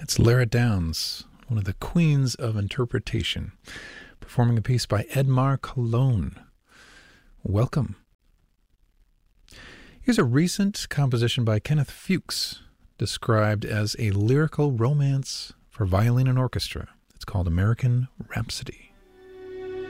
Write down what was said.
It's Lara Downs, one of the queens of interpretation, performing a piece by Edmar Cologne. Welcome. Here's a recent composition by Kenneth Fuchs, described as a lyrical romance for violin and orchestra. It's called American Rhapsody.